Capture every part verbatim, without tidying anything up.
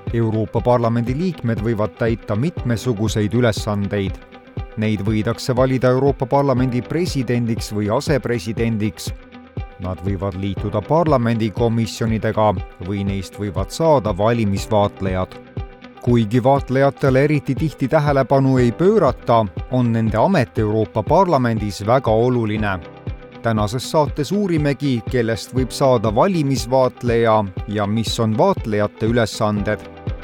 Euroopa Parlamendi liikmed võivad täita mitmesuguseid ülesandeid. Neid võidakse valida Euroopa Parlamendi presidendiks või asepresidendiks. Nad võivad liituda parlamendikomisjonidega või neist võivad saada valimisvaatlejad. Kuigi vaatlejatele eriti tihti tähelepanu ei pöörata, on nende amet Euroopa Parlamendis väga oluline. Tänases saates uurimegi, kellest võib saada valimisvaatleja ja mis on vaatlejate ülesanded.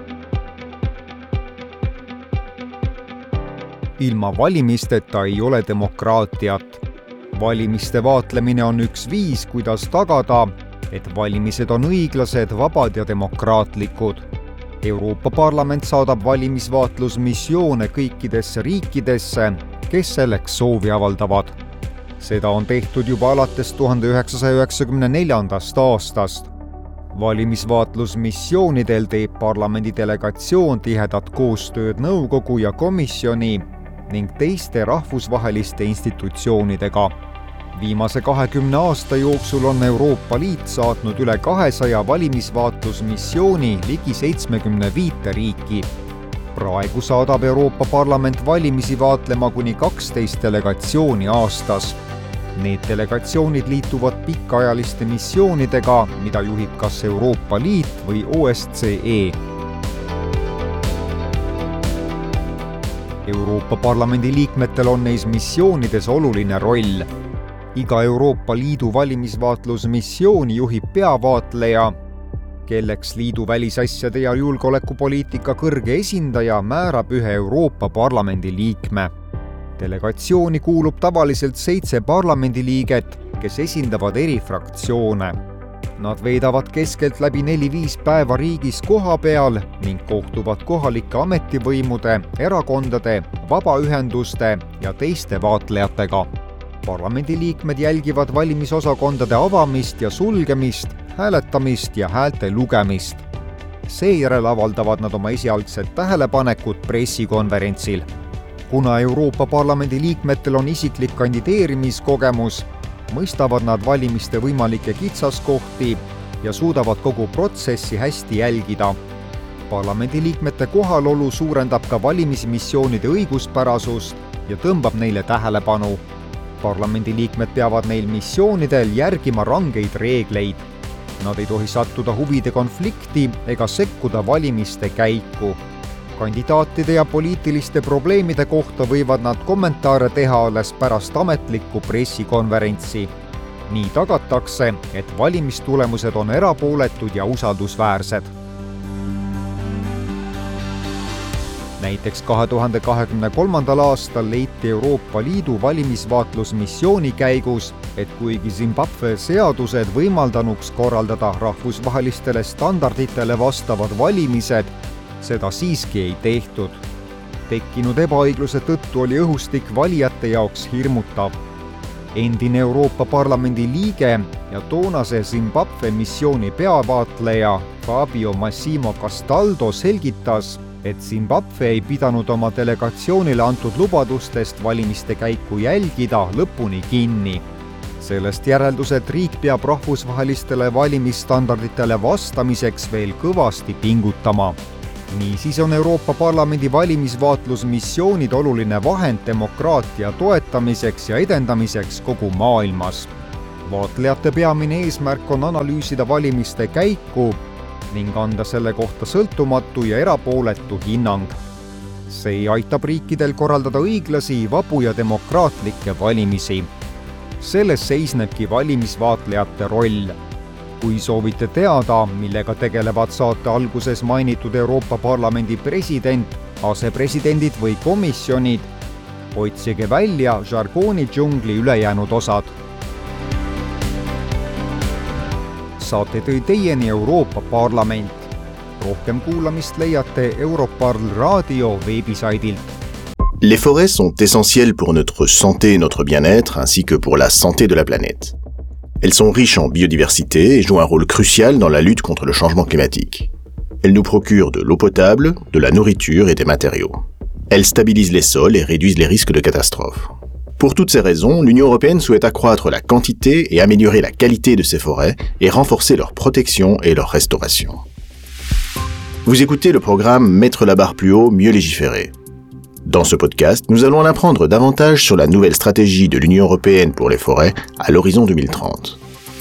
Ilma valimisteta ei ole demokraatiat. Valimiste vaatlemine on üks viis, kuidas tagada, et valimised on õiglased, vabad ja demokraatlikud. Euroopa Parlament saadab valimisvaatlusmissioone kõikidesse riikidesse, kes selleks soovi avaldavad. Seda on tehtud juba alates tuhande üheksasaja üheksakümne neljandast aastast. Valimisvaatlusmissioonidel teeb parlamendi delegatsioon tihedat koostööd nõukogu ja komisjoni ning teiste rahvusvaheliste institutsioonidega. Viimase kahekümne aasta jooksul on Euroopa Liit saatnud üle kahesaja valimisvaatlusmissiooni ligi seitsmekümne viite riiki. Praegu saadab Euroopa Parlament valimisi vaatlema kuni kaksteist delegatsiooni aastas. Need delegatsioonid liituvad pikaajaliste missioonidega, mida juhib kas Euroopa Liit või O S C E. Euroopa Parlamendi liikmetel on neis missioonides oluline roll. Iga Euroopa Liidu valimisvaatlusmissiooni juhib peavaatleja, kelleks liidu välisasjade ja julgeolekupoliitika kõrge esindaja määrab ühe Euroopa Parlamendi liikme. Delegatsiooni kuulub tavaliselt seitse parlamendiliiget, kes esindavad eri fraktsioone. Nad veedavad keskelt läbi neli-viis päeva riigis koha peal ning kohtuvad kohalike ametivõimude, erakondade, vabaühenduste ja teiste vaatlejatega. Parlamendiliikmed jälgivad valimisosakondade avamist ja sulgemist, hääletamist ja häälte lugemist. Seejärel avaldavad nad oma esialgsed tähelepanekud pressikonverentsil. Kuna Euroopa Parlamendi liikmetel on isiklik kandideerimiskogemus, mõistavad nad valimiste võimalikke kitsaskohti ja suudavad kogu protsessi hästi jälgida. Parlamendi liikmete kohalolu suurendab ka valimismissioonide õiguspärasust ja tõmbab neile tähelepanu. Parlamendi liikmed peavad neil missioonidel järgima rangeid reegleid. Nad ei tohi sattuda huvide konflikti ega sekkuda valimiste käiku. Kandidaatide ja poliitiliste probleemide kohta võivad nad kommentaare teha alles pärast ametlikku pressikonverentsi. Nii tagatakse, et valimistulemused on erapooletud ja usaldusväärsed. Näiteks kahe tuhande kahekümne kolmandal aastal leiti Euroopa Liidu valimisvaatlusmissiooni käigus, et kuigi Zimbabwe seadused võimaldanuks korraldada rahvusvahelistele standarditele vastavad valimised, seda siiski ei tehtud. Tekkinud ebaõigluse tõttu oli õhustik valijate jaoks hirmutav. Endine Euroopa Parlamendi liige ja toonase Zimbabwe missiooni peavaatleja Fabio Massimo Castaldo selgitas, et Zimbabwe ei pidanud oma delegatsioonile antud lubadustest valimiste käiku jälgida lõpuni kinni. Sellest järeldus, et riik peab rahvusvahelistele valimisstandarditele vastamiseks veel kõvasti pingutama. Niisiis on Euroopa Parlamendi valimisvaatlusmissioonid oluline vahend demokraatia toetamiseks ja edendamiseks kogu maailmas. Vaatlejate peamine eesmärk on analüüsida valimiste käiku ning anda selle kohta sõltumatu ja erapooletu hinnang. See aitab riikidel korraldada õiglasi, vabu ja demokraatlikke valimisi. Selles seisnebki valimisvaatlejate roll. Kui soovite teada, millega tegelevad saate alguses mainitud Euroopa Parlamendi president, asepresidendid või komisjonid, otsige välja žargooni džungli ülejäänud osad. Saate tõi teieni Euroopa Parlament. Rohkem kuulamist leiate Europarl raadio veebisaidilt. Les forêts sont essentielles pour notre santé et notre bien-être, ainsi que pour la santé de la planète. Elles sont riches en biodiversité et jouent un rôle crucial dans la lutte contre le changement climatique. Elles nous procurent de l'eau potable, de la nourriture et des matériaux. Elles stabilisent les sols et réduisent les risques de catastrophes. Pour toutes ces raisons, l'Union européenne souhaite accroître la quantité et améliorer la qualité de ces forêts et renforcer leur protection et leur restauration. Vous écoutez le programme Mettre la barre plus haut, mieux légiférer. Dans ce podcast, nous allons en apprendre davantage sur la nouvelle stratégie de l'Union européenne pour les forêts à l'horizon deux mille trente.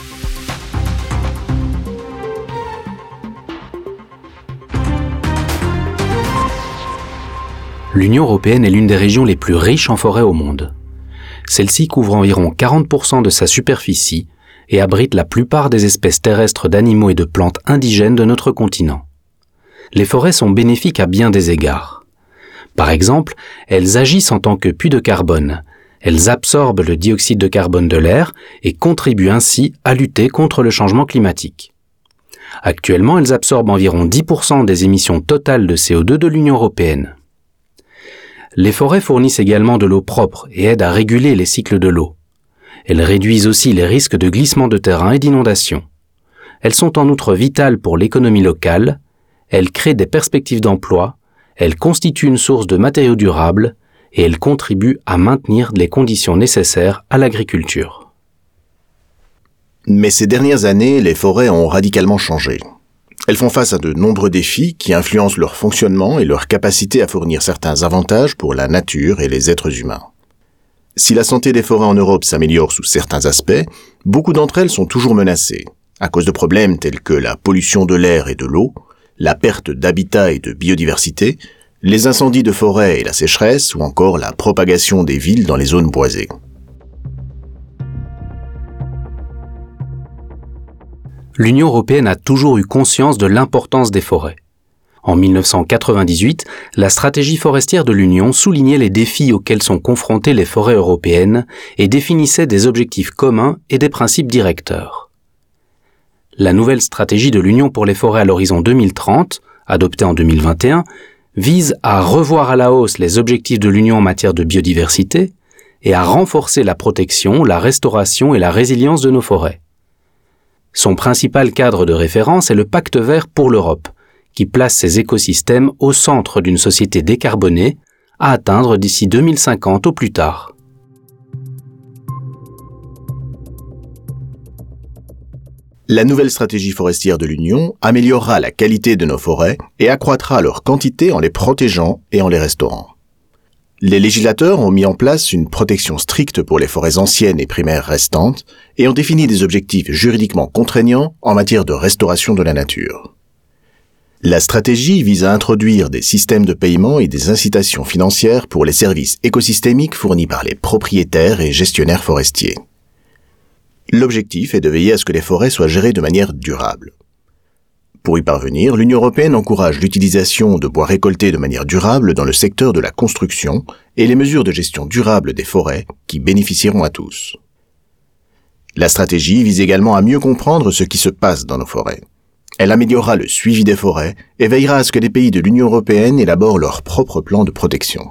L'Union européenne est l'une des régions les plus riches en forêts au monde. Celle-ci couvre environ quarante pour cent de sa superficie et abrite la plupart des espèces terrestres d'animaux et de plantes indigènes de notre continent. Les forêts sont bénéfiques à bien des égards. Par exemple, elles agissent en tant que puits de carbone. Elles absorbent le dioxyde de carbone de l'air et contribuent ainsi à lutter contre le changement climatique. Actuellement, elles absorbent environ dix pour cent des émissions totales de C O deux de l'Union européenne. Les forêts fournissent également de l'eau propre et aident à réguler les cycles de l'eau. Elles réduisent aussi les risques de glissement de terrain et d'inondation. Elles sont en outre vitales pour l'économie locale. Elles créent des perspectives d'emploi, elles constituent une source de matériaux durables et elles contribuent à maintenir les conditions nécessaires à l'agriculture. Mais ces dernières années, les forêts ont radicalement changé. Elles font face à de nombreux défis qui influencent leur fonctionnement et leur capacité à fournir certains avantages pour la nature et les êtres humains. Si la santé des forêts en Europe s'améliore sous certains aspects, beaucoup d'entre elles sont toujours menacées, à cause de problèmes tels que la pollution de l'air et de l'eau, la perte d'habitat et de biodiversité, les incendies de forêt et la sécheresse, ou encore la propagation des villes dans les zones boisées. L'Union européenne a toujours eu conscience de l'importance des forêts. En mille neuf cent quatre-vingt-dix-huit, la stratégie forestière de l'Union soulignait les défis auxquels sont confrontées les forêts européennes et définissait des objectifs communs et des principes directeurs. La nouvelle stratégie de l'Union pour les forêts à l'horizon deux mille trente, adoptée en deux mille vingt et un, vise à revoir à la hausse les objectifs de l'Union en matière de biodiversité et à renforcer la protection, la restauration et la résilience de nos forêts. Son principal cadre de référence est le Pacte vert pour l'Europe, qui place ces écosystèmes au centre d'une société décarbonée à atteindre d'ici deux mille cinquante au plus tard. La nouvelle stratégie forestière de l'Union améliorera la qualité de nos forêts et accroîtra leur quantité en les protégeant et en les restaurant. Les législateurs ont mis en place une protection stricte pour les forêts anciennes et primaires restantes et ont défini des objectifs juridiquement contraignants en matière de restauration de la nature. La stratégie vise à introduire des systèmes de paiement et des incitations financières pour les services écosystémiques fournis par les propriétaires et gestionnaires forestiers. L'objectif est de veiller à ce que les forêts soient gérées de manière durable. Pour y parvenir, l'Union européenne encourage l'utilisation de bois récoltés de manière durable dans le secteur de la construction et les mesures de gestion durable des forêts qui bénéficieront à tous. La stratégie vise également à mieux comprendre ce qui se passe dans nos forêts. Elle améliorera le suivi des forêts et veillera à ce que les pays de l'Union européenne élaborent leur propre plan de protection.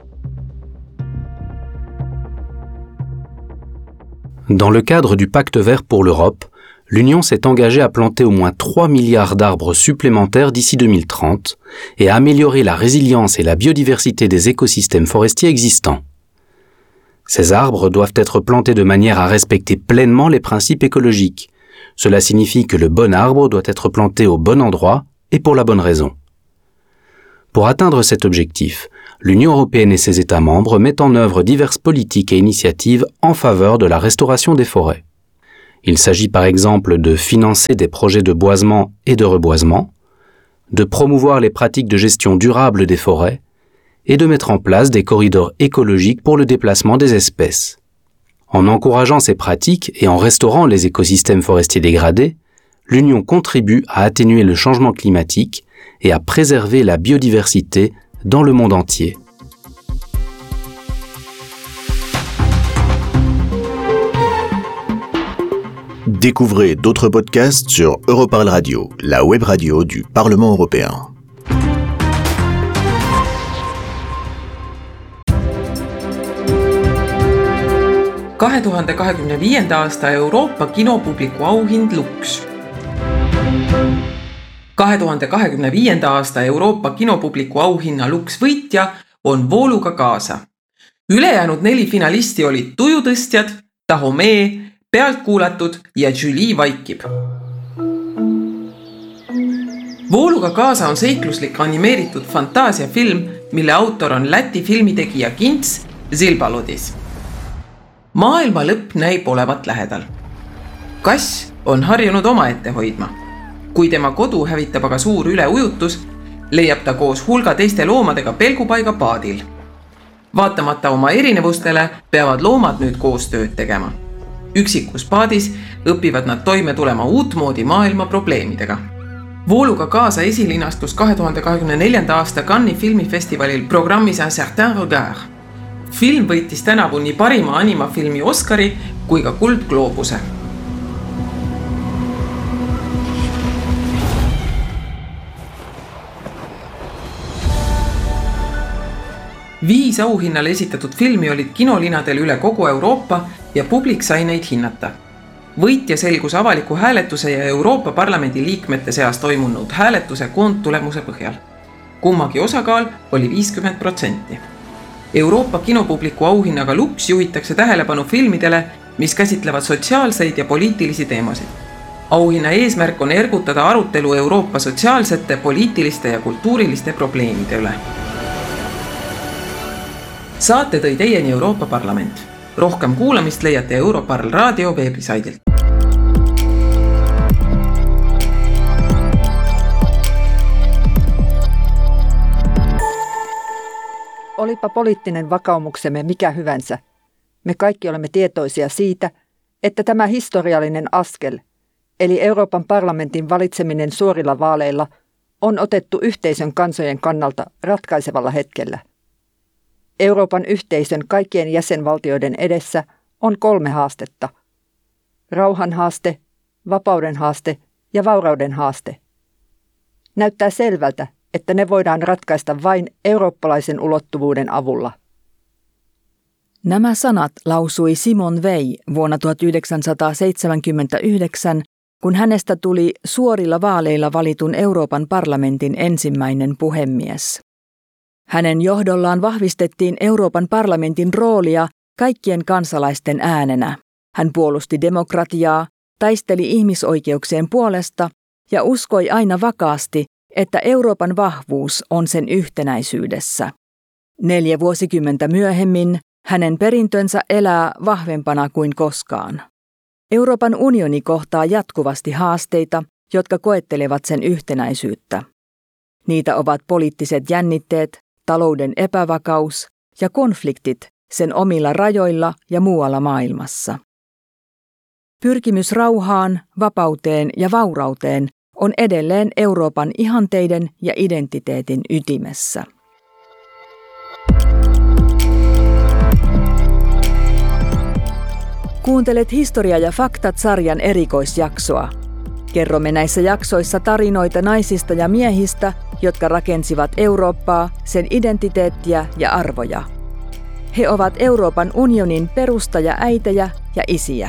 Dans le cadre du Pacte vert pour l'Europe, l'Union s'est engagée à planter au moins trois milliards d'arbres supplémentaires d'ici deux mille trente et à améliorer la résilience et la biodiversité des écosystèmes forestiers existants. Ces arbres doivent être plantés de manière à respecter pleinement les principes écologiques. Cela signifie que le bon arbre doit être planté au bon endroit et pour la bonne raison. Pour atteindre cet objectif, l'Union européenne et ses États membres mettent en œuvre diverses politiques et initiatives en faveur de la restauration des forêts. Il s'agit par exemple de financer des projets de boisement et de reboisement, de promouvoir les pratiques de gestion durable des forêts et de mettre en place des corridors écologiques pour le déplacement des espèces. En encourageant ces pratiques et en restaurant les écosystèmes forestiers dégradés, l'Union contribue à atténuer le changement climatique et à préserver la biodiversité dans le monde entier. Découvrez d'autres podcasts sur Europarl Radio, la web radio du Parlement européen. kahe tuhande kahekümne viienda aasta Euroopa kinopubliku auhind Lux. kahe tuhande kahekümne viienda aasta Euroopa kinopubliku auhinna Lux võitja on vooluga kaasa. Ülejäänud neli finalisti olid Tujutõstjad, Tahomee, Pealtkuulatud ja Julie vaikib. Vooluga kaasa on seikluslik animeeritud fantaasiafilm, mille autor on Läti filmitegija Kints Zilbaludis. Maailma lõpp näib olevat lähedal. Kass on harjunud omaette hoidma. Kui tema kodu hävitab aga suur üleujutus, leiab ta koos hulga teiste loomadega pelgupaiga paadil. Vaatamata oma erinevustele peavad loomad nüüd koos tööd tegema. Üksikus paadis õpivad nad toime tulema uutmoodi maailma probleemidega. Vooluga kaasa esilinastus kahe tuhande kahekümne neljanda aasta Cannes'i filmifestivalil programmis Un certain regard. Film võitis tänavu nii parima animafilmi Oscari kui ka Kuldgloobuse. Viis auhinnale esitatud filmi olid kinolinadel üle kogu Euroopa ja publik sai neid hinnata. Võitja selgus avaliku hääletuse ja Euroopa Parlamendi liikmete seas toimunud hääletuse koondtulemuse põhjal. Kummagi osakaal oli viiskümmend protsenti. Euroopa kinopubliku auhinnaga Lux juhitakse tähelepanu filmidele, mis käsitlevad sotsiaalseid ja poliitilisi teemasid. Auhinna eesmärk on ergutada arutelu Euroopa sotsiaalsete, poliitiliste ja kultuuriliste probleemide üle. Saate tõi teieni Euroopa Parlament. Rohkem kuulamist leiate Europarl raadio veebisaidilt. Olipa poliittinen vakaumuksemme mikä hyvänsä. Me kaikki olemme tietoisia siitä, että tämä historiallinen askel, eli Euroopan parlamentin valitseminen suorilla vaaleilla, on otettu yhteisön kansojen kannalta ratkaisevalla hetkellä. Euroopan yhteisön kaikkien jäsenvaltioiden edessä on kolme haastetta. Rauhan haaste, vapauden haaste ja vaurauden haaste. Näyttää selvältä, että ne voidaan ratkaista vain eurooppalaisen ulottuvuuden avulla. Nämä sanat lausui Simone Veil vuonna tuhatyhdeksänsataaseitsemänkymmentäyhdeksän, kun hänestä tuli suorilla vaaleilla valitun Euroopan parlamentin ensimmäinen puhemies. Hänen johdollaan vahvistettiin Euroopan parlamentin roolia kaikkien kansalaisten äänenä. Hän puolusti demokratiaa, taisteli ihmisoikeuksien puolesta ja uskoi aina vakaasti, että Euroopan vahvuus on sen yhtenäisyydessä. Neljä vuosikymmentä myöhemmin hänen perintönsä elää vahvempana kuin koskaan. Euroopan unioni kohtaa jatkuvasti haasteita, jotka koettelevat sen yhtenäisyyttä. Niitä ovat poliittiset jännitteet, talouden epävakaus ja konfliktit sen omilla rajoilla ja muualla maailmassa. Pyrkimys rauhaan, vapauteen ja vaurauteen on edelleen Euroopan ihanteiden ja identiteetin ytimessä. Kuuntelet Historia ja faktat-sarjan erikoisjaksoa. Kerromme näissä jaksoissa tarinoita naisista ja miehistä, jotka rakensivat Eurooppaa, sen identiteettiä ja arvoja. He ovat Euroopan unionin perustajaäitejä ja isiä.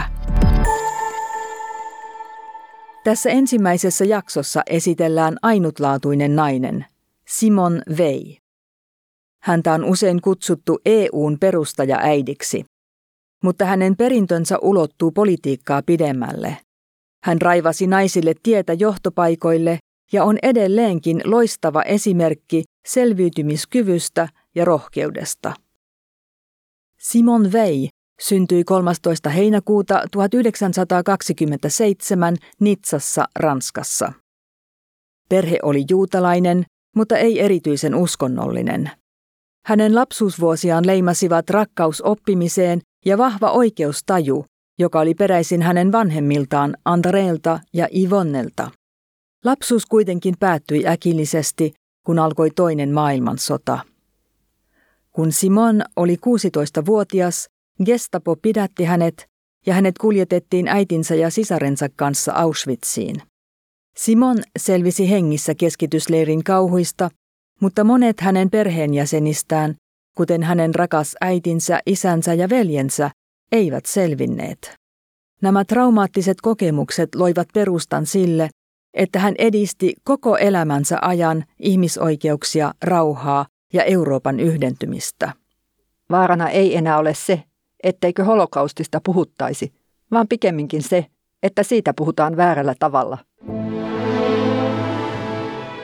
Tässä ensimmäisessä jaksossa esitellään ainutlaatuinen nainen, Simone Veil. Häntä on usein kutsuttu E U:n perustajaäidiksi, mutta hänen perintönsä ulottuu politiikkaa pidemmälle. Hän raivasi naisille tietä johtopaikoille ja on edelleenkin loistava esimerkki selviytymiskyvystä ja rohkeudesta. Simone Veil syntyi kolmastoista heinäkuuta tuhatyhdeksänsataakaksikymmentäseitsemän Nitsassa, Ranskassa. Perhe oli juutalainen, mutta ei erityisen uskonnollinen. Hänen lapsuusvuosiaan leimasivat rakkaus oppimiseen ja vahva oikeustaju, joka oli peräisin hänen vanhemmiltaan Andreelta ja Yvonnelta. Lapsuus kuitenkin päättyi äkillisesti, kun alkoi toinen maailmansota. Kun Simone oli kuusitoistavuotias, Gestapo pidätti hänet ja hänet kuljetettiin äitinsä ja sisarensa kanssa Auschwitziin. Simone selvisi hengissä keskitysleirin kauhuista, mutta monet hänen perheenjäsenistään, kuten hänen rakas äitinsä, isänsä ja veljensä, eivät selvinneet. Nämä traumaattiset kokemukset loivat perustan sille, että hän edisti koko elämänsä ajan ihmisoikeuksia, rauhaa ja Euroopan yhdentymistä. Vaarana ei enää ole se, etteikö holokaustista puhuttaisi, vaan pikemminkin se, että siitä puhutaan väärällä tavalla.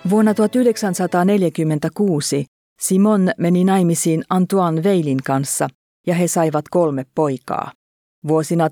Vuonna tuhatyhdeksänsataaneljäkymmentäkuusi Simone meni naimisiin Antoine Veilin kanssa ja he saivat kolme poikaa. Vuosina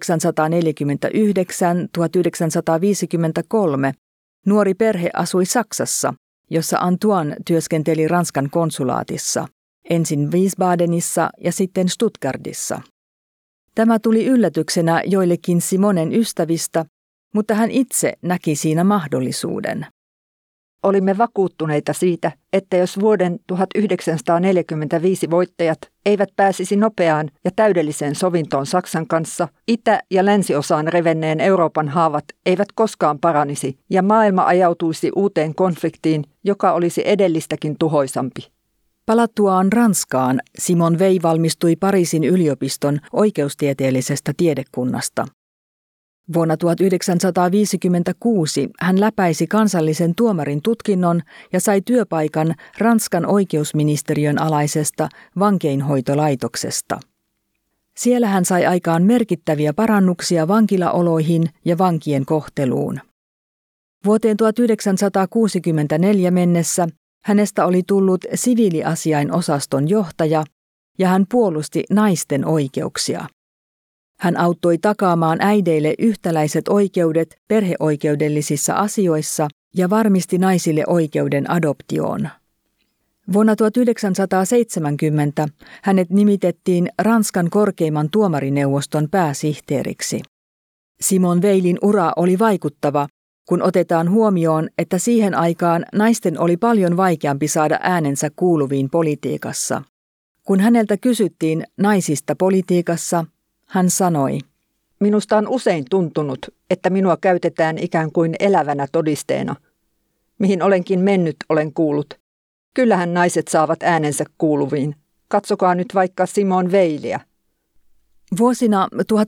tuhatyhdeksänsataaneljäkymmentäyhdeksän–tuhatyhdeksänsataaviisikymmentäkolme nuori perhe asui Saksassa, jossa Antoine työskenteli Ranskan konsulaatissa, ensin Wiesbadenissa ja sitten Stuttgartissa. Tämä tuli yllätyksenä joillekin Simonen ystävistä, mutta hän itse näki siinä mahdollisuuden. Olimme vakuuttuneita siitä, että jos vuoden tuhatyhdeksänsataaneljäkymmentäviisi voittajat eivät pääsisi nopeaan ja täydelliseen sovintoon Saksan kanssa, itä- ja länsiosaan revenneen Euroopan haavat eivät koskaan paranisi ja maailma ajautuisi uuteen konfliktiin, joka olisi edellistäkin tuhoisampi. Palattuaan Ranskaan Simone Veil valmistui Pariisin yliopiston oikeustieteellisestä tiedekunnasta. Vuonna tuhatyhdeksänsataaviisikymmentäkuusi hän läpäisi kansallisen tuomarin tutkinnon ja sai työpaikan Ranskan oikeusministeriön alaisesta vankeinhoitolaitoksesta. Siellä hän sai aikaan merkittäviä parannuksia vankilaoloihin ja vankien kohteluun. Vuoteen tuhatyhdeksänsataakuusikymmentäneljä mennessä hänestä oli tullut siviiliasiainosaston johtaja ja hän puolusti naisten oikeuksia. Hän auttoi takaamaan äideille yhtäläiset oikeudet perheoikeudellisissa asioissa ja varmisti naisille oikeuden adoptioon. Vuonna tuhatyhdeksänsataaseitsemänkymmentä hänet nimitettiin Ranskan korkeimman tuomarineuvoston pääsihteeriksi. Simone Veilin ura oli vaikuttava, kun otetaan huomioon, että siihen aikaan naisten oli paljon vaikeampi saada äänensä kuuluviin politiikassa. Kun häneltä kysyttiin naisista politiikassa, hän sanoi: Minusta on usein tuntunut, että minua käytetään ikään kuin elävänä todisteena. Mihin olenkin mennyt, olen kuullut. Kyllähän naiset saavat äänensä kuuluviin. Katsokaa nyt vaikka Simone Veiliä. Vuosina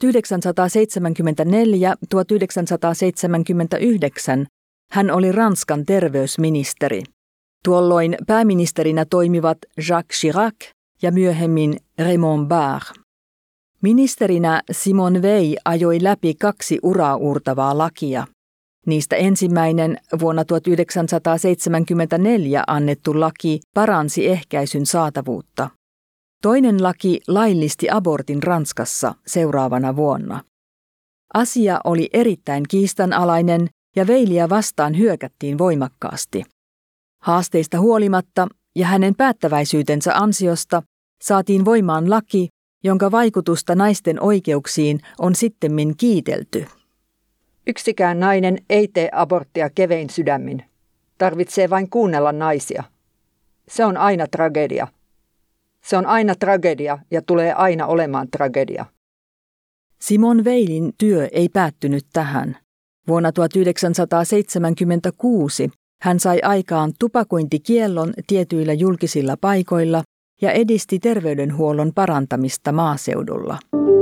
tuhatyhdeksänsataaseitsemänkymmentäneljä–tuhatyhdeksänsataaseitsemänkymmentäyhdeksän hän oli Ranskan terveysministeri. Tuolloin pääministerinä toimivat Jacques Chirac ja myöhemmin Raymond Barre. Ministerinä Simone Veil ajoi läpi kaksi uraa uurtavaa lakia. Niistä ensimmäinen vuonna tuhatyhdeksänsataaseitsemänkymmentäneljä annettu laki paransi ehkäisyn saatavuutta. Toinen laki laillisti abortin Ranskassa seuraavana vuonna. Asia oli erittäin kiistanalainen ja Veiliä vastaan hyökättiin voimakkaasti. Haasteista huolimatta ja hänen päättäväisyytensä ansiosta saatiin voimaan laki, jonka vaikutusta naisten oikeuksiin on sittemmin kiitelty. Yksikään nainen ei tee aborttia kevein sydämin. Tarvitsee vain kuunnella naisia. Se on aina tragedia. Se on aina tragedia ja tulee aina olemaan tragedia. Simone Veilin työ ei päättynyt tähän. Vuonna tuhatyhdeksänsataaseitsemänkymmentäkuusi hän sai aikaan tupakointikiellon tietyillä julkisilla paikoilla ja edisti terveydenhuollon parantamista maaseudulla.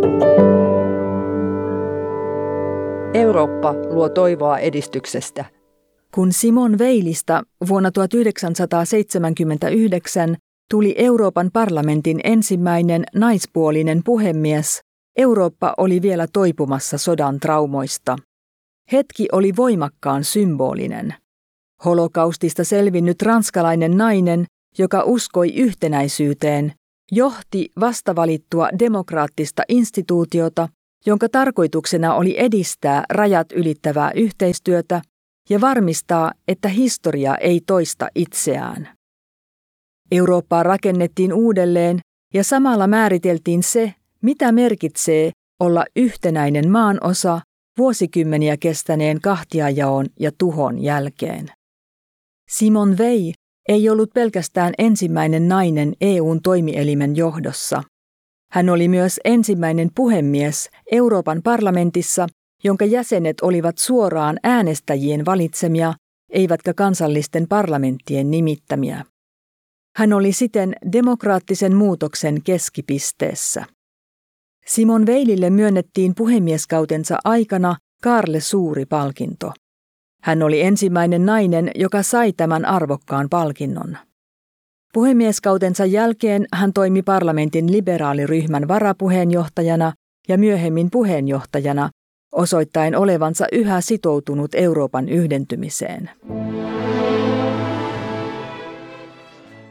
Eurooppa luo toivoa edistyksestä. Kun Simone Veilistä vuonna tuhatyhdeksänsataaseitsemänkymmentäyhdeksän tuli Euroopan parlamentin ensimmäinen naispuolinen puhemies, Eurooppa oli vielä toipumassa sodan traumoista. Hetki oli voimakkaan symbolinen. Holokaustista selvinnyt ranskalainen nainen, joka uskoi yhtenäisyyteen, johti vastavalittua demokraattista instituutiota, jonka tarkoituksena oli edistää rajat ylittävää yhteistyötä ja varmistaa, että historia ei toista itseään. Eurooppaa rakennettiin uudelleen ja samalla määriteltiin se, mitä merkitsee olla yhtenäinen maanosa vuosikymmeniä kestäneen kahtiajaon ja tuhon jälkeen. Simone Veil ei ollut pelkästään ensimmäinen nainen E U:n toimielimen johdossa. Hän oli myös ensimmäinen puhemies Euroopan parlamentissa, jonka jäsenet olivat suoraan äänestäjien valitsemia, eivätkä kansallisten parlamenttien nimittämiä. Hän oli siten demokraattisen muutoksen keskipisteessä. Simone Veilille myönnettiin puhemieskautensa aikana Kaarle suuri palkinto. Hän oli ensimmäinen nainen, joka sai tämän arvokkaan palkinnon. Puhemieskautensa jälkeen hän toimi parlamentin liberaaliryhmän varapuheenjohtajana ja myöhemmin puheenjohtajana, osoittaen olevansa yhä sitoutunut Euroopan yhdentymiseen.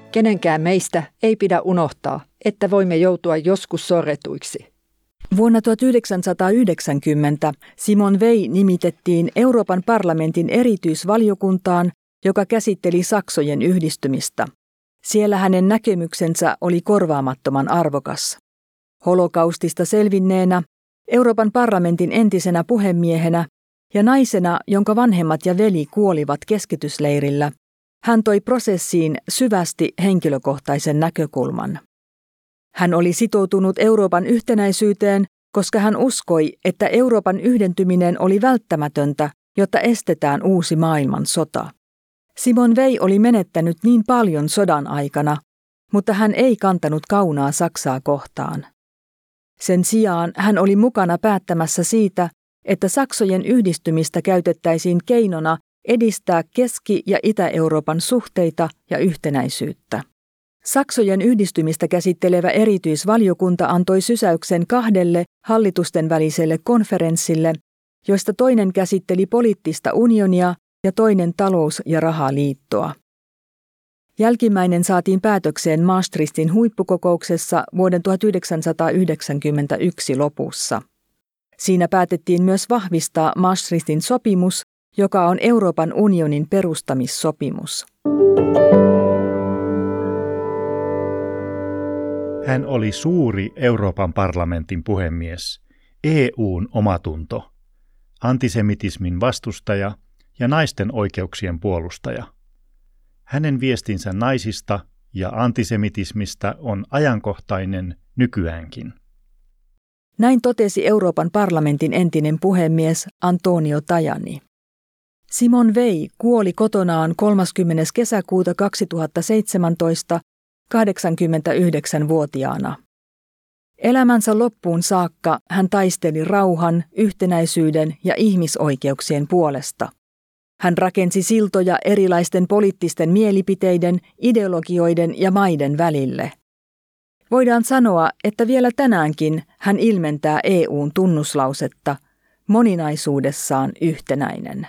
Kenenkään meistä ei pidä unohtaa, että voimme joutua joskus sorretuiksi. Vuonna tuhatyhdeksänsataayhdeksänkymmentä Simone Weil nimitettiin Euroopan parlamentin erityisvaliokuntaan, joka käsitteli saksojen yhdistymistä. Siellä hänen näkemyksensä oli korvaamattoman arvokas. Holokaustista selvinneenä, Euroopan parlamentin entisenä puhemiehenä ja naisena, jonka vanhemmat ja veli kuolivat keskitysleirillä, hän toi prosessiin syvästi henkilökohtaisen näkökulman. Hän oli sitoutunut Euroopan yhtenäisyyteen, koska hän uskoi, että Euroopan yhdentyminen oli välttämätöntä, jotta estetään uusi maailmansota. Simone Weil oli menettänyt niin paljon sodan aikana, mutta hän ei kantanut kaunaa Saksaa kohtaan. Sen sijaan hän oli mukana päättämässä siitä, että saksojen yhdistymistä käytettäisiin keinona edistää Keski- ja Itä-Euroopan suhteita ja yhtenäisyyttä. Saksojen yhdistymistä käsittelevä erityisvaliokunta antoi sysäyksen kahdelle hallitusten väliselle konferenssille, joista toinen käsitteli poliittista unionia ja toinen talous- ja rahaliittoa. Jälkimmäinen saatiin päätökseen Maastrichtin huippukokouksessa vuoden tuhatyhdeksänsataayhdeksänkymmentäyksi lopussa. Siinä päätettiin myös vahvistaa Maastrichtin sopimus, joka on Euroopan unionin perustamissopimus. Hän oli suuri Euroopan parlamentin puhemies, E U:n omatunto, antisemitismin vastustaja ja naisten oikeuksien puolustaja. Hänen viestinsä naisista ja antisemitismistä on ajankohtainen nykyäänkin. Näin totesi Euroopan parlamentin entinen puhemies Antonio Tajani. Simone Weil kuoli kotonaan kolmaskymmenes kesäkuuta kaksituhattaseitsemäntoista kahdeksankymmentäyhdeksänvuotiaana. Elämänsä loppuun saakka hän taisteli rauhan, yhtenäisyyden ja ihmisoikeuksien puolesta. Hän rakensi siltoja erilaisten poliittisten mielipiteiden, ideologioiden ja maiden välille. Voidaan sanoa, että vielä tänäänkin hän ilmentää E U:n tunnuslausetta, moninaisuudessaan yhtenäinen.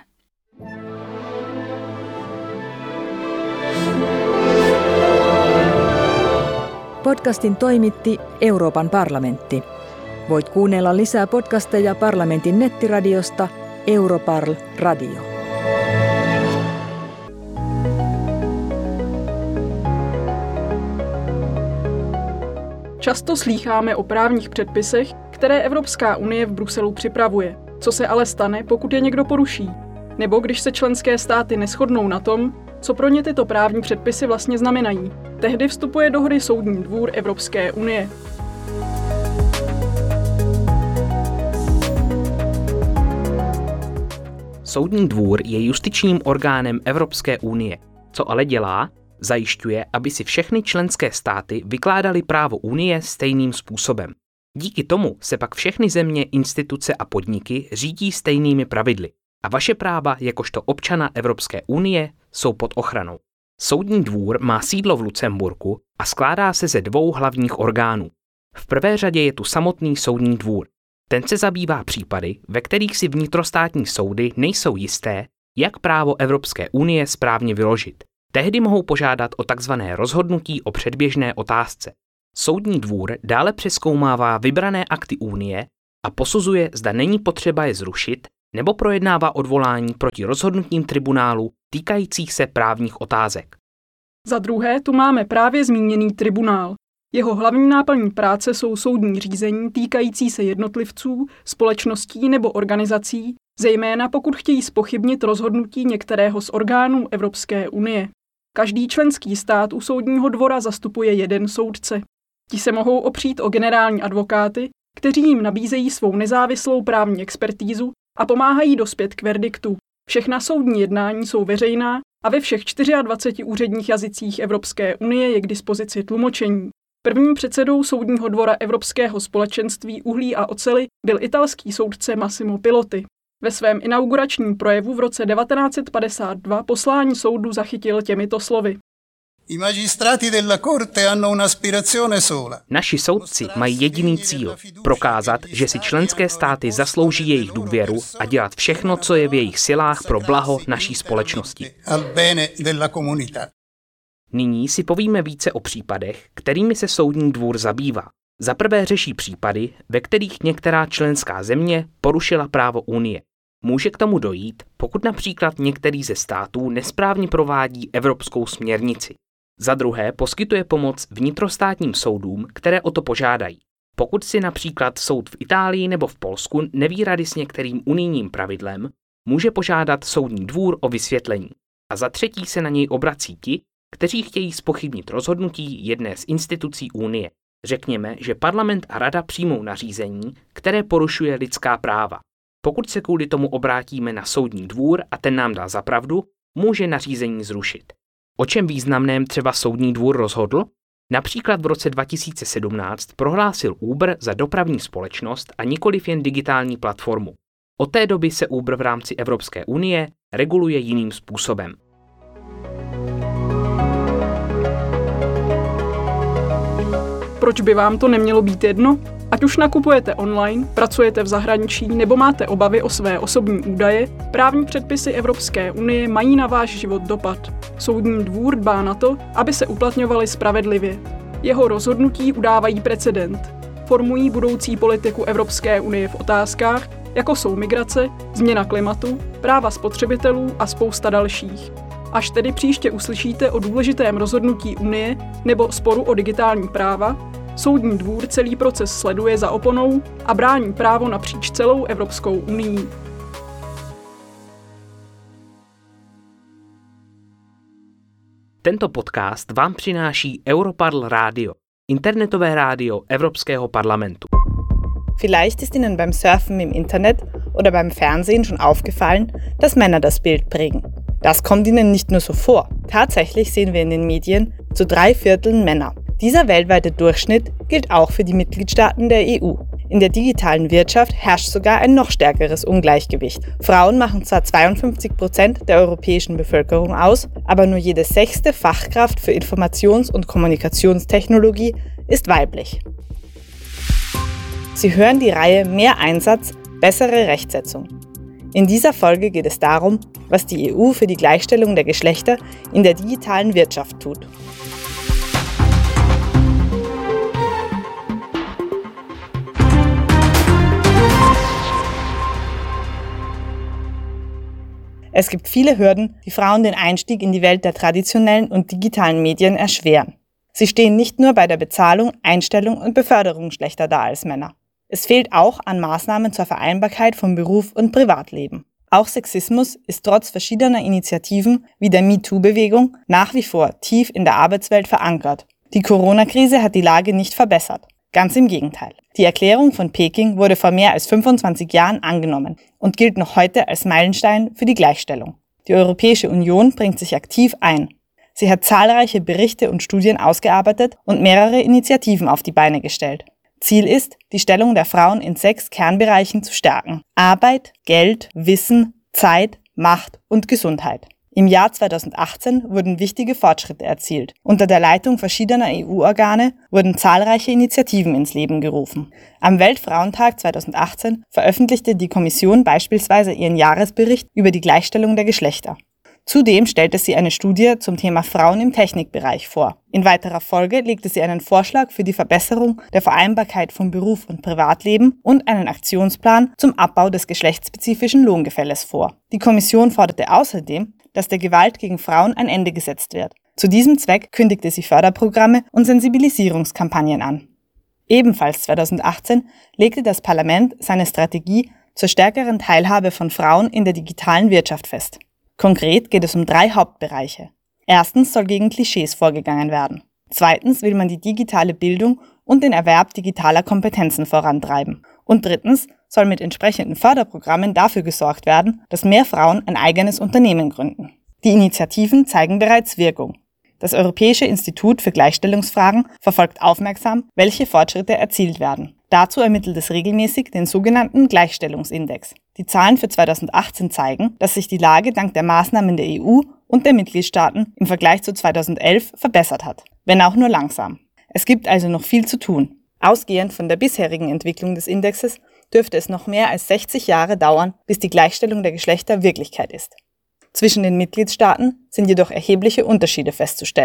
Podcastin toimitti Euroopan parlamentti. Voit kuunnella lisää podcasteja parlamentin nettiradiosta Europarl Radio. Často slýcháme o právních předpisech, které Evropská unie v Bruselu připravuje. Co se ale stane, pokud je někdo poruší? Nebo když se členské státy neshodnou na tom, co pro ně tyto právní předpisy vlastně znamenají. Tehdy vstupuje do hry Soudní dvůr Evropské unie. Soudní dvůr je justičním orgánem Evropské unie. Co ale dělá? Zajišťuje, aby si všechny členské státy vykládaly právo unie stejným způsobem. Díky tomu se pak všechny země, instituce a podniky řídí stejnými pravidly. A vaše práva jakožto občana Evropské unie jsou pod ochranou. Soudní dvůr má sídlo v Lucemburku a skládá se ze dvou hlavních orgánů. V prvé řadě je tu samotný soudní dvůr. Ten se zabývá případy, ve kterých si vnitrostátní soudy nejsou jisté, jak právo Evropské unie správně vyložit. Tehdy mohou požádat o takzvané rozhodnutí o předběžné otázce. Soudní dvůr dále přezkoumává vybrané akty unie a posuzuje, zda není potřeba je zrušit, nebo projednává odvolání proti rozhodnutím tribunálu týkajících se právních otázek. Za druhé tu máme právě zmíněný tribunál. Jeho hlavní náplní práce jsou soudní řízení týkající se jednotlivců, společností nebo organizací, zejména pokud chtějí zpochybnit rozhodnutí některého z orgánů Evropské unie. Každý členský stát u soudního dvora zastupuje jeden soudce. Ti se mohou opřít o generální advokáty, kteří jim nabízejí svou nezávislou právní expertízu a pomáhají dospět k verdiktu. Všechna soudní jednání jsou veřejná a ve všech dvaceti čtyřech úředních jazycích Evropské unie je k dispozici tlumočení. Prvním předsedou Soudního dvora Evropského společenství uhlí a oceli byl italský soudce Massimo Piloty. Ve svém inauguračním projevu v roce devatenáct set padesát dva poslání soudu zachytil těmito slovy. Naši soudci mají jediný cíl – prokázat, že si členské státy zaslouží jejich důvěru a dělat všechno, co je v jejich silách pro blaho naší společnosti. Nyní si povíme více o případech, kterými se soudní dvůr zabývá. Za prvé řeší případy, ve kterých některá členská země porušila právo Unie. Může k tomu dojít, pokud například některý ze států nesprávně provádí evropskou směrnici. Za druhé poskytuje pomoc vnitrostátním soudům, které o to požádají. Pokud si například soud v Itálii nebo v Polsku neví rady s některým unijním pravidlem, může požádat soudní dvůr o vysvětlení. A za třetí se na něj obrací ti, kteří chtějí zpochybnit rozhodnutí jedné z institucí Unie. Řekněme, že parlament a rada přijmou nařízení, které porušuje lidská práva. Pokud se kvůli tomu obrátíme na soudní dvůr a ten nám dá za pravdu, může nařízení zrušit. O čem významném třeba soudní dvůr rozhodl? Například v roce dva tisíce sedmnáct prohlásil Uber za dopravní společnost a nikoliv jen digitální platformu. Od té doby se Uber v rámci Evropské unie reguluje jiným způsobem. Proč by vám to nemělo být jedno? Ať už nakupujete online, pracujete v zahraničí nebo máte obavy o své osobní údaje, právní předpisy Evropské unie mají na váš život dopad. Soudní dvůr dbá na to, aby se uplatňovaly spravedlivě. Jeho rozhodnutí udávají precedent. Formují budoucí politiku Evropské unie v otázkách, jako jsou migrace, změna klimatu, práva spotřebitelů a spousta dalších. Až tedy příště uslyšíte o důležitém rozhodnutí Unie nebo sporu o digitální práva, soudní dvůr celý proces sleduje za oponou a brání právo napříč celou Evropskou unii. Tento podcast vám přináší Europarl Radio, internetové rádio Evropského parlamentu. Vielleicht ist Ihnen beim Surfen im Internet oder beim Fernsehen schon aufgefallen, dass Männer das Bild prägen. Das kommt Ihnen nicht nur so vor. Tatsächlich sehen wir in den Medien zu drei Vierteln Männer. Dieser weltweite Durchschnitt gilt auch für die Mitgliedstaaten der E U. In der digitalen Wirtschaft herrscht sogar ein noch stärkeres Ungleichgewicht. Frauen machen zwar zweiundfünfzig Prozent der europäischen Bevölkerung aus, aber nur jede sechste Fachkraft für Informations- und Kommunikationstechnologie ist weiblich. Sie hören die Reihe Mehr Einsatz, bessere Rechtsetzung. In dieser Folge geht es darum, was die E U für die Gleichstellung der Geschlechter in der digitalen Wirtschaft tut. Es gibt viele Hürden, die Frauen den Einstieg in die Welt der traditionellen und digitalen Medien erschweren. Sie stehen nicht nur bei der Bezahlung, Einstellung und Beförderung schlechter da als Männer. Es fehlt auch an Maßnahmen zur Vereinbarkeit von Beruf und Privatleben. Auch Sexismus ist trotz verschiedener Initiativen wie der MeToo-Bewegung nach wie vor tief in der Arbeitswelt verankert. Die Corona-Krise hat die Lage nicht verbessert. Ganz im Gegenteil. Die Erklärung von Peking wurde vor mehr als fünfundzwanzig Jahren angenommen und gilt noch heute als Meilenstein für die Gleichstellung. Die Europäische Union bringt sich aktiv ein. Sie hat zahlreiche Berichte und Studien ausgearbeitet und mehrere Initiativen auf die Beine gestellt. Ziel ist, die Stellung der Frauen in sechs Kernbereichen zu stärken: Arbeit, Geld, Wissen, Zeit, Macht und Gesundheit. Im Jahr zweitausendachtzehn wurden wichtige Fortschritte erzielt. Unter der Leitung verschiedener E U-Organe wurden zahlreiche Initiativen ins Leben gerufen. Am Weltfrauentag zweitausendachtzehn veröffentlichte die Kommission beispielsweise ihren Jahresbericht über die Gleichstellung der Geschlechter. Zudem stellte sie eine Studie zum Thema Frauen im Technikbereich vor. In weiterer Folge legte sie einen Vorschlag für die Verbesserung der Vereinbarkeit von Beruf und Privatleben und einen Aktionsplan zum Abbau des geschlechtsspezifischen Lohngefälles vor. Die Kommission forderte außerdem, dass der Gewalt gegen Frauen ein Ende gesetzt wird. Zu diesem Zweck kündigte sie Förderprogramme und Sensibilisierungskampagnen an. Ebenfalls zweitausendachtzehn legte das Parlament seine Strategie zur stärkeren Teilhabe von Frauen in der digitalen Wirtschaft fest. Konkret geht es um drei Hauptbereiche. Erstens soll gegen Klischees vorgegangen werden. Zweitens will man die digitale Bildung und den Erwerb digitaler Kompetenzen vorantreiben. Und drittens soll mit entsprechenden Förderprogrammen dafür gesorgt werden, dass mehr Frauen ein eigenes Unternehmen gründen. Die Initiativen zeigen bereits Wirkung. Das Europäische Institut für Gleichstellungsfragen verfolgt aufmerksam, welche Fortschritte erzielt werden. Dazu ermittelt es regelmäßig den sogenannten Gleichstellungsindex. Die Zahlen für zweitausendachtzehn zeigen, dass sich die Lage dank der Maßnahmen der E U und der Mitgliedstaaten im Vergleich zu zweitausendelf verbessert hat, wenn auch nur langsam. Es gibt also noch viel zu tun. Ausgehend von der bisherigen Entwicklung des Indexes dürfte es noch mehr als sechzig Jahre dauern, bis die Gleichstellung der Geschlechter Wirklichkeit ist. Zwischen den Mitgliedstaaten sind jedoch erhebliche Unterschiede festzustellen.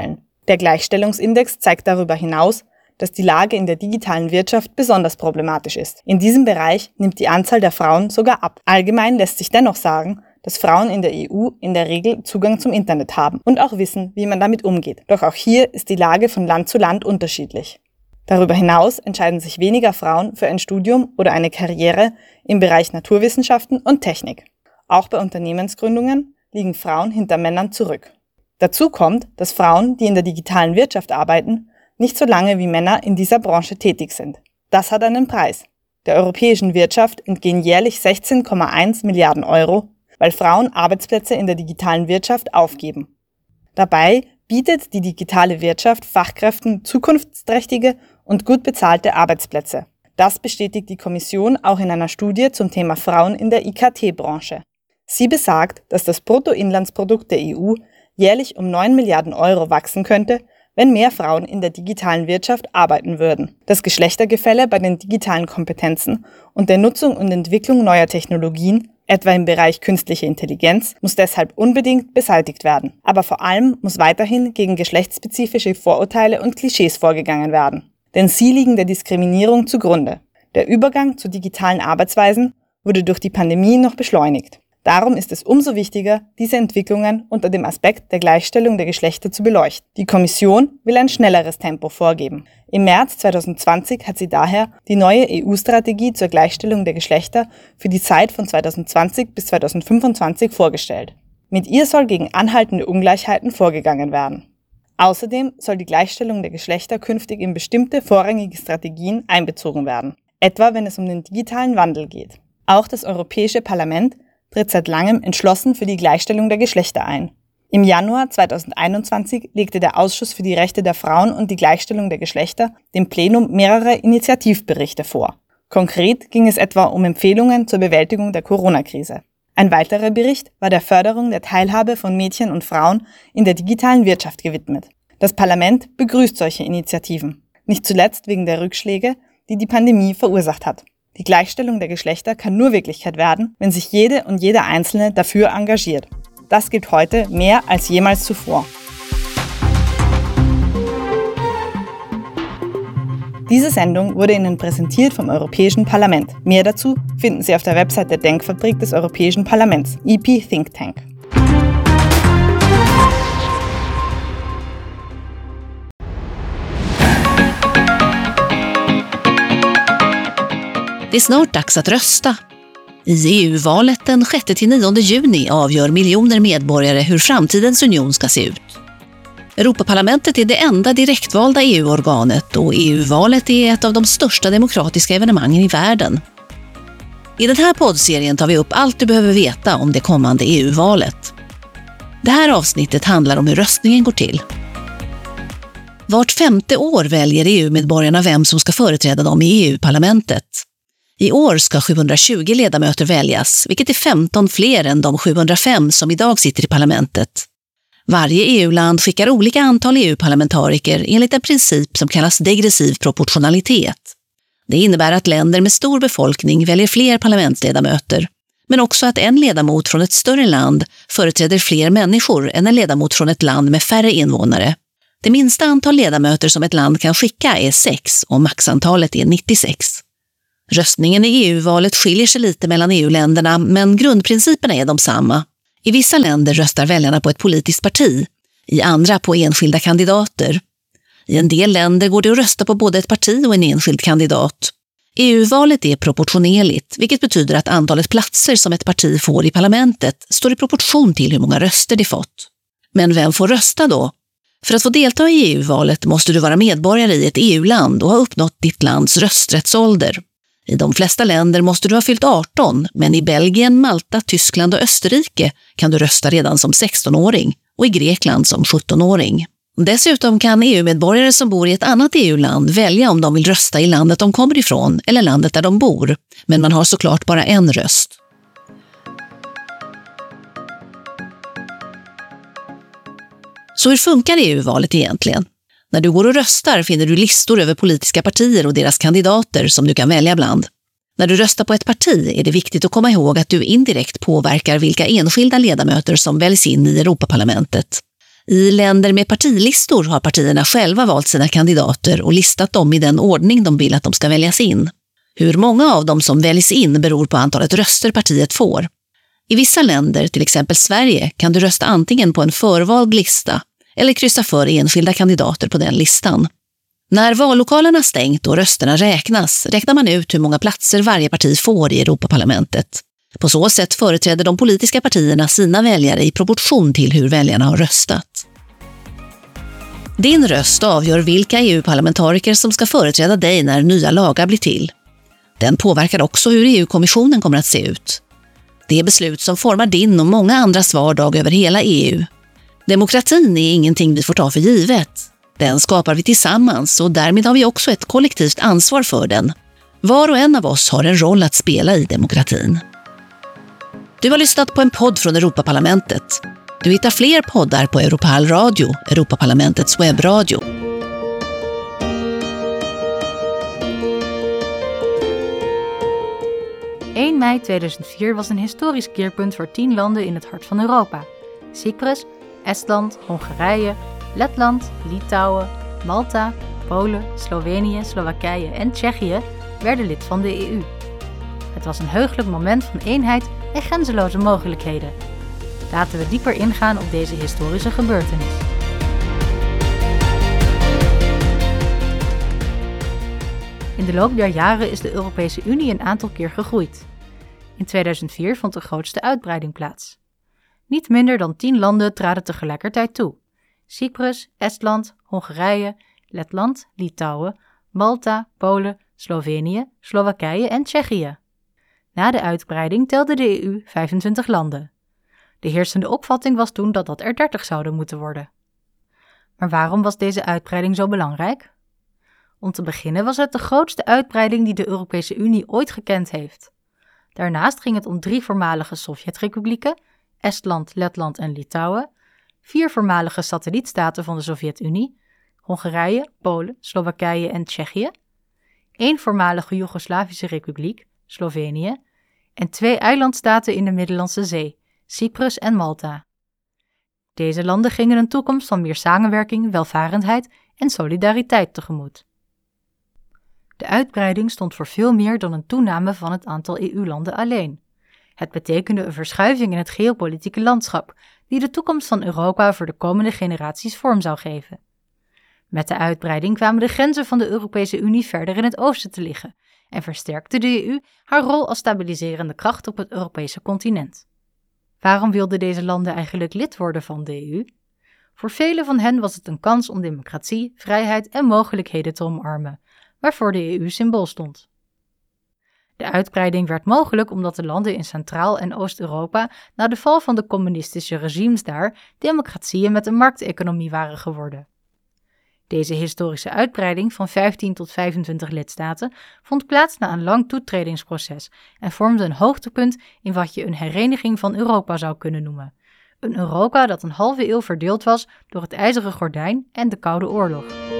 Der Gleichstellungsindex zeigt darüber hinaus, dass die Lage in der digitalen Wirtschaft besonders problematisch ist. In diesem Bereich nimmt die Anzahl der Frauen sogar ab. Allgemein lässt sich dennoch sagen, dass Frauen in der E U in der Regel Zugang zum Internet haben und auch wissen, wie man damit umgeht. Doch auch hier ist die Lage von Land zu Land unterschiedlich. Darüber hinaus entscheiden sich weniger Frauen für ein Studium oder eine Karriere im Bereich Naturwissenschaften und Technik. Auch bei Unternehmensgründungen liegen Frauen hinter Männern zurück. Dazu kommt, dass Frauen, die in der digitalen Wirtschaft arbeiten, nicht so lange wie Männer in dieser Branche tätig sind. Das hat einen Preis. Der europäischen Wirtschaft entgehen jährlich sechzehn Komma eins Milliarden Euro, weil Frauen Arbeitsplätze in der digitalen Wirtschaft aufgeben. Dabei bietet die digitale Wirtschaft Fachkräften zukunftsträchtige und gut bezahlte Arbeitsplätze. Das bestätigt die Kommission auch in einer Studie zum Thema Frauen in der I K T-Branche. Sie besagt, dass das Bruttoinlandsprodukt der E U jährlich um neun Milliarden Euro wachsen könnte, wenn mehr Frauen in der digitalen Wirtschaft arbeiten würden. Das Geschlechtergefälle bei den digitalen Kompetenzen und der Nutzung und Entwicklung neuer Technologien, etwa im Bereich künstliche Intelligenz, muss deshalb unbedingt beseitigt werden. Aber vor allem muss weiterhin gegen geschlechtsspezifische Vorurteile und Klischees vorgegangen werden. Denn sie liegen der Diskriminierung zugrunde. Der Übergang zu digitalen Arbeitsweisen wurde durch die Pandemie noch beschleunigt. Darum ist es umso wichtiger, diese Entwicklungen unter dem Aspekt der Gleichstellung der Geschlechter zu beleuchten. Die Kommission will ein schnelleres Tempo vorgeben. Im März zweitausendzwanzig hat sie daher die neue E U-Strategie zur Gleichstellung der Geschlechter für die Zeit von zweitausendzwanzig bis zweitausendfünfundzwanzig vorgestellt. Mit ihr soll gegen anhaltende Ungleichheiten vorgegangen werden. Außerdem soll die Gleichstellung der Geschlechter künftig in bestimmte vorrangige Strategien einbezogen werden, etwa wenn es um den digitalen Wandel geht. Auch das Europäische Parlament tritt seit langem entschlossen für die Gleichstellung der Geschlechter ein. Im Januar zweitausendeinundzwanzig legte der Ausschuss für die Rechte der Frauen und die Gleichstellung der Geschlechter dem Plenum mehrere Initiativberichte vor. Konkret ging es etwa um Empfehlungen zur Bewältigung der Corona-Krise. Ein weiterer Bericht war der Förderung der Teilhabe von Mädchen und Frauen in der digitalen Wirtschaft gewidmet. Das Parlament begrüßt solche Initiativen, nicht zuletzt wegen der Rückschläge, die die Pandemie verursacht hat. Die Gleichstellung der Geschlechter kann nur Wirklichkeit werden, wenn sich jede und jeder Einzelne dafür engagiert. Das gilt heute mehr als jemals zuvor. Diese Sendung wurde Ihnen präsentiert vom Europäischen Parlament. Mehr dazu finden Sie auf der Website der Denkfabrik des Europäischen Parlaments, E P Think Tank. Det är snart dags att rösta. I E U-valet den sjätte till nionde juni avgör miljoner medborgare hur framtidens union ska se ut. Europaparlamentet är det enda direktvalda E U-organet och E U-valet är ett av de största demokratiska evenemangen i världen. I den här poddserien tar vi upp allt du behöver veta om det kommande E U-valet. Det här avsnittet handlar om hur röstningen går till. Vart femte år väljer E U-medborgarna vem som ska företräda dem i E U-parlamentet. I år ska sjuhundratjugo ledamöter väljas, vilket är femton fler än de sjuhundrafem som idag sitter i parlamentet. Varje E U-land skickar olika antal E U-parlamentariker enligt en princip som kallas degressiv proportionalitet. Det innebär att länder med stor befolkning väljer fler parlamentsledamöter, men också att en ledamot från ett större land företräder fler människor än en ledamot från ett land med färre invånare. Det minsta antal ledamöter som ett land kan skicka är sex och maxantalet är nittiosex. Röstningen i E U-valet skiljer sig lite mellan E U-länderna, men grundprinciperna är de samma. I vissa länder röstar väljarna på ett politiskt parti, i andra på enskilda kandidater. I en del länder går det att rösta på både ett parti och en enskild kandidat. E U-valet är proportionerligt, vilket betyder att antalet platser som ett parti får i parlamentet står i proportion till hur många röster det fått. Men vem får rösta då? För att få delta i E U-valet måste du vara medborgare i ett E U-land och ha uppnått ditt lands rösträttsålder. I de flesta länder måste du ha fyllt arton, men i Belgien, Malta, Tyskland och Österrike kan du rösta redan som sextonåring och i Grekland som sjuttonåring. Dessutom kan E U-medborgare som bor i ett annat E U-land välja om de vill rösta i landet de kommer ifrån eller landet där de bor, men man har såklart bara en röst. Så hur funkar E U-valet egentligen? När du går och röstar finner du listor över politiska partier och deras kandidater som du kan välja bland. När du röstar på ett parti är det viktigt att komma ihåg att du indirekt påverkar vilka enskilda ledamöter som väljs in i Europaparlamentet. I länder med partilistor har partierna själva valt sina kandidater och listat dem i den ordning de vill att de ska väljas in. Hur många av dem som väljs in beror på antalet röster partiet får. I vissa länder, till exempel Sverige, kan du rösta antingen på en förvald lista eller kryssa för enskilda kandidater på den listan. När vallokalerna stängt och rösterna räknas, räknar man ut hur många platser varje parti får i Europaparlamentet. På så sätt företräder de politiska partierna sina väljare i proportion till hur väljarna har röstat. Din röst avgör vilka E U-parlamentariker som ska företräda dig när nya lagar blir till. Den påverkar också hur E U-kommissionen kommer att se ut. Det är beslut som formar din och många andras vardag över hela E U. Demokratin är ingenting vi får ta för givet. Den skapar vi tillsammans och därmed har vi också ett kollektivt ansvar för den. Var och en av oss har en roll att spela i demokratin. Du har lyssnat på en podd från Europaparlamentet. Du hittar fler poddar på Europal Radio, Europaparlamentets webbradio. één mei tweeduizend vier was een historisch keerpunt voor tien landen in het hart van Europa. Cyprus, Estland, Hongarije, Letland, Litouwen, Malta, Polen, Slovenië, Slowakije en Tsjechië werden lid van de E U. Het was een heugelijk moment van eenheid en grenzeloze mogelijkheden. Laten we dieper ingaan op deze historische gebeurtenis. In de loop der jaren is de Europese Unie een aantal keer gegroeid. In tweeduizend vier vond de grootste uitbreiding plaats. Niet minder dan tien landen traden tegelijkertijd toe. Cyprus, Estland, Hongarije, Letland, Litouwen, Malta, Polen, Slovenië, Slowakije en Tsjechië. Na de uitbreiding telde de E U vijfentwintig landen. De heersende opvatting was toen dat dat er dertig zouden moeten worden. Maar waarom was deze uitbreiding zo belangrijk? Om te beginnen was het de grootste uitbreiding die de Europese Unie ooit gekend heeft. Daarnaast ging het om drie voormalige Sovjetrepublieken, Estland, Letland en Litouwen, vier voormalige satellietstaten van de Sovjet-Unie, Hongarije, Polen, Slowakije en Tsjechië, één voormalige Joegoslavische republiek, Slovenië, en twee eilandstaten in de Middellandse Zee, Cyprus en Malta. Deze landen gingen een toekomst van meer samenwerking, welvarendheid en solidariteit tegemoet. De uitbreiding stond voor veel meer dan een toename van het aantal E U-landen alleen. Het betekende een verschuiving in het geopolitieke landschap, die de toekomst van Europa voor de komende generaties vorm zou geven. Met de uitbreiding kwamen de grenzen van de Europese Unie verder in het oosten te liggen en versterkte de E U haar rol als stabiliserende kracht op het Europese continent. Waarom wilden deze landen eigenlijk lid worden van de E U? Voor velen van hen was het een kans om democratie, vrijheid en mogelijkheden te omarmen, waarvoor de E U symbool stond. De uitbreiding werd mogelijk omdat de landen in Centraal- en Oost-Europa na de val van de communistische regimes daar democratieën met een markteconomie waren geworden. Deze historische uitbreiding van vijftien tot vijfentwintig lidstaten vond plaats na een lang toetredingsproces en vormde een hoogtepunt in wat je een hereniging van Europa zou kunnen noemen. Een Europa dat een halve eeuw verdeeld was door het IJzeren Gordijn en de Koude Oorlog.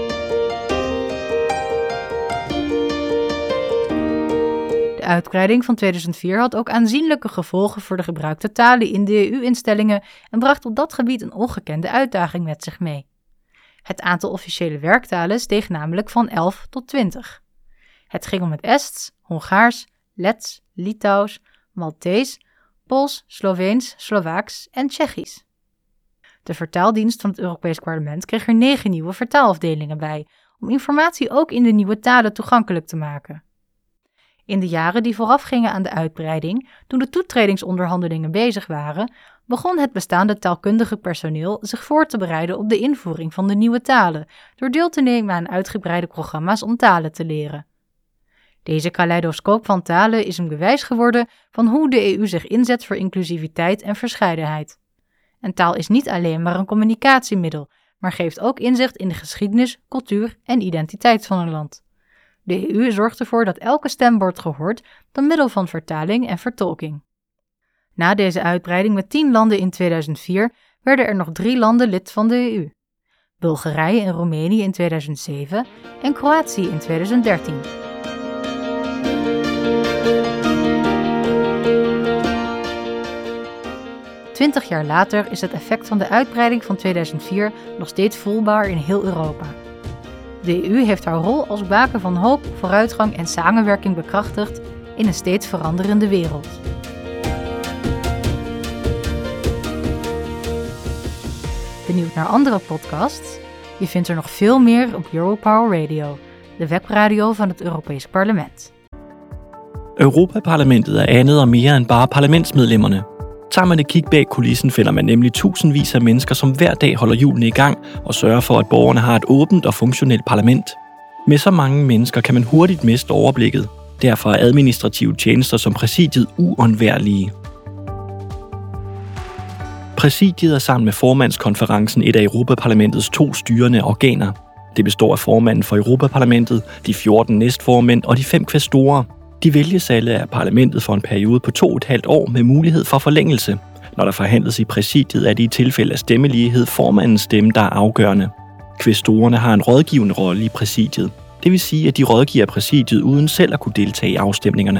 De uitbreiding van tweeduizend vier had ook aanzienlijke gevolgen voor de gebruikte talen in de E U-instellingen en bracht op dat gebied een ongekende uitdaging met zich mee. Het aantal officiële werktalen steeg namelijk van elf tot twintig. Het ging om het Ests, Hongaars, Lets, Litouws, Maltees, Pools, Sloveens, Slovaaks en Tsjechisch. De vertaaldienst van het Europees Parlement kreeg er negen nieuwe vertaalafdelingen bij, om informatie ook in de nieuwe talen toegankelijk te maken. In de jaren die voorafgingen aan de uitbreiding, toen de toetredingsonderhandelingen bezig waren, begon het bestaande taalkundige personeel zich voor te bereiden op de invoering van de nieuwe talen, door deel te nemen aan uitgebreide programma's om talen te leren. Deze kaleidoscoop van talen is een bewijs geworden van hoe de E U zich inzet voor inclusiviteit en verscheidenheid. En taal is niet alleen maar een communicatiemiddel, maar geeft ook inzicht in de geschiedenis, cultuur en identiteit van een land. De E U zorgt ervoor dat elke stem wordt gehoord door middel van vertaling en vertolking. Na deze uitbreiding met tien landen in tweeduizend vier werden er nog drie landen lid van de E U. Bulgarije en Roemenië in tweeduizend zeven en Kroatië in tweeduizend dertien. Twintig jaar later is het effect van de uitbreiding van tweeduizend vier nog steeds voelbaar in heel Europa. De E U heeft haar rol als baken van hoop, vooruitgang en samenwerking bekrachtigd in een steeds veranderende wereld. Benieuwd naar andere podcasts? Je vindt er nog veel meer op Europower Radio, de webradio van het Europese Parlement. Europaparlamentet er andet og mere end bare parlamentsmedlemmerne. Tager man et kig bag kulissen, finder man nemlig tusindvis af mennesker, som hver dag holder hjulene i gang og sørger for, at borgerne har et åbent og funktionelt parlament. Med så mange mennesker kan man hurtigt miste overblikket. Derfor er administrative tjenester som præsidiet uundværlige. Præsidiet er sammen med formandskonferencen et af Europaparlamentets to styrende organer. Det består af formanden for Europaparlamentet, de fjorten næstformænd og de fem kvæstorer. De vælges alle af parlamentet for en periode på to og et halvt år med mulighed for forlængelse. Når der forhandles i præsidiet, er det i tilfælde af stemmelighed formandens stemme, der er afgørende. Kvæstorerne har en rådgivende rolle i præsidiet. Det vil sige, at de rådgiver præsidiet uden selv at kunne deltage i afstemningerne.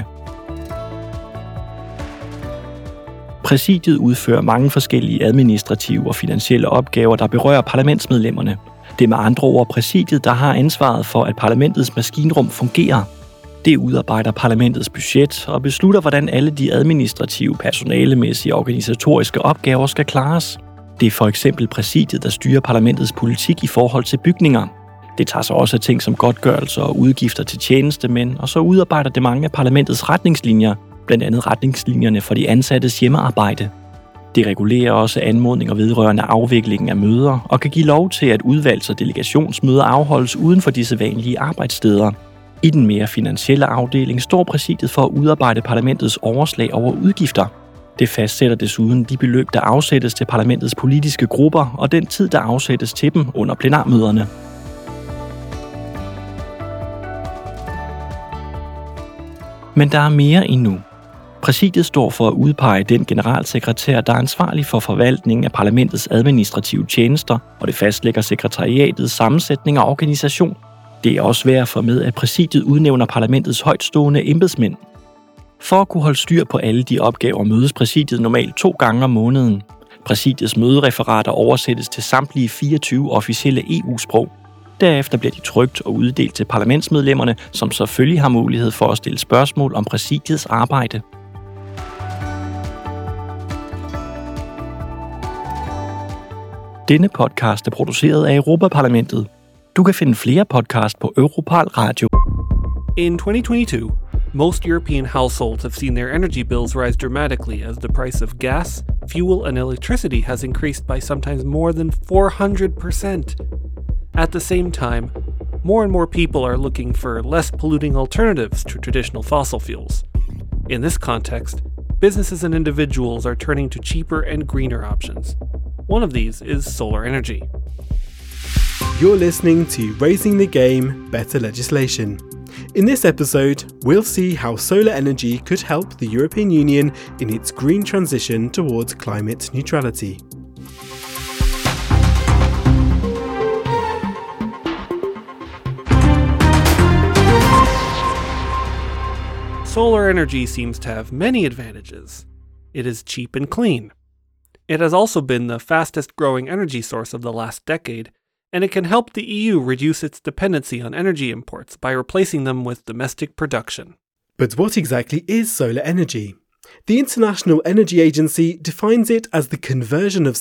Præsidiet udfører mange forskellige administrative og finansielle opgaver, der berører parlamentsmedlemmerne. Det er med andre ord præsidiet, der har ansvaret for, at parlamentets maskinrum fungerer. Det udarbejder parlamentets budget og beslutter, hvordan alle de administrative, personalemæssige og organisatoriske opgaver skal klares. Det er for eksempel præsidiet, der styrer parlamentets politik i forhold til bygninger. Det tager sig også af ting som godtgørelser og udgifter til tjenestemænd, og så udarbejder det mange af parlamentets retningslinjer, blandt andet retningslinjerne for de ansattes hjemmearbejde. Det regulerer også anmodninger vedrørende afviklingen af møder og kan give lov til, at udvalgs- og delegationsmøder afholdes uden for disse vanlige arbejdssteder. I den mere finansielle afdeling står præsidiet for at udarbejde parlamentets overslag over udgifter. Det fastsætter desuden de beløb, der afsættes til parlamentets politiske grupper og den tid, der afsættes til dem under plenarmøderne. Men der er mere endnu. Præsidiet står for at udpege den generalsekretær, der er ansvarlig for forvaltningen af parlamentets administrative tjenester, og det fastlægger sekretariatets sammensætning og organisation. Det er også værd at få med, at præsidiet udnævner parlamentets højtstående embedsmænd. For at kunne holde styr på alle de opgaver mødes præsidiet normalt to gange om måneden. Præsidiets mødereferater oversættes til samtlige fireogtyve officielle E U-sprog. Derefter bliver de trykt og uddelt til parlamentsmedlemmerne, som selvfølgelig har mulighed for at stille spørgsmål om præsidiets arbejde. Denne podcast er produceret af Europaparlamentet. Du kan finde flere podcast på Europal Radio. In twenty twenty-two, most European households have seen their energy bills rise dramatically as the price of gas, fuel and electricity has increased by sometimes more than four hundred percent. At the same time, more and more people are looking for less polluting alternatives to traditional fossil fuels. In this context, businesses and individuals are turning to cheaper and greener options. One of these is solar energy. You're listening to Raising the Game, Better Legislation. In this episode, we'll see how solar energy could help the European Union in its green transition towards climate neutrality. Solar energy seems to have many advantages. It is cheap and clean. It has also been the fastest growing energy source of the last decade, and it can help the E U reduce its dependency on energy imports by replacing them with domestic production. But what exactly is solar energy? The International Energy Agency defines it as the conversion of